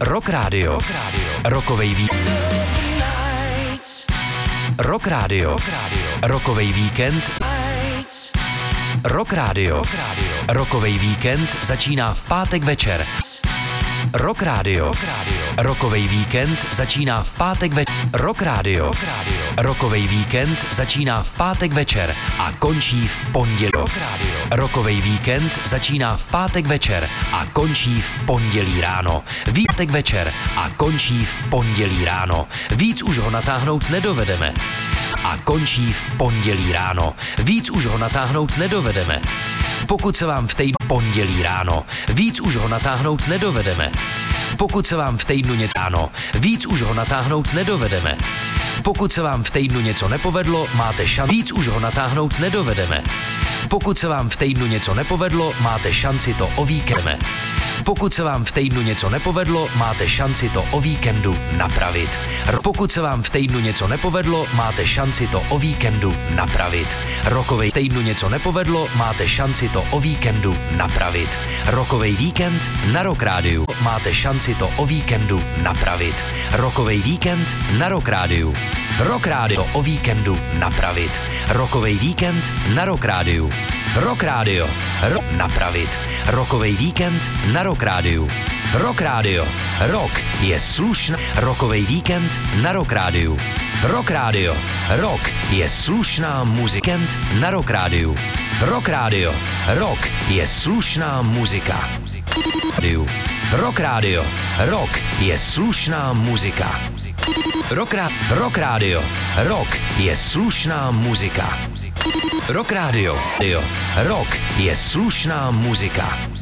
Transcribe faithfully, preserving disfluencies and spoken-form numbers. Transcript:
Rock Radio. Rockovej víkend. Rock Radio. Rockovej víkend. Rock Radio. Rockovej víkend začíná v pátek večer. Rock Radio. Rockovej víkend začíná v pátek večer. Rock Radio. Rockovej víkend začíná v pátek večer a končí v pondělí. Rockovej víkend začíná v pátek večer a končí v pondělí ráno. Vítek večer a končí v pondělí ráno. Víc už ho natáhnout nedovedeme. A končí v pondělí ráno. Víc už ho natáhnout nedovedeme. Pokud se vám v týdnu pondělí ráno, víc už ho natáhnout nedovedeme. Pokud se vám v týdnu něco ráno, víc už ho natáhnout nedovedeme. Pokud se vám v týdnu něco nepovedlo, máte šanci, víc už ho natáhnout nedovedeme. Pokud se vám v týdnu něco nepovedlo, máte šanci to o víkendu. Pokud se vám v týdnu něco nepovedlo, máte šanci to o víkendu napravit. Pokud se vám v týdnu něco nepovedlo, máte šanci to o víkendu napravit. Rockovej týdnu něco nepovedlo, máte šanci to o víkendu napravit. Rockovej víkend na Rock Rádiu. Máte šanci to o víkendu napravit. Rockovej víkend na Rock Rádiu. Rock Radio o víkendu napravit. Rockovej víkend na Rock Rádiu. Rock Radio. Rock napravit. Rockovej víkend na Rock Rádiu. Rock Radio. Rock je slušná. Rockovej víkend na Rock Rádiu. Rock Radio. Rock je slušná muzika na Rock Rádiu. Rock Radio. Rock je slušná muzika. Rock Radio. Rock je slušná muzika. Rock, ra- rock Radio. Rock je slušná muzika. Rock Radio. Rock je slušná muzika.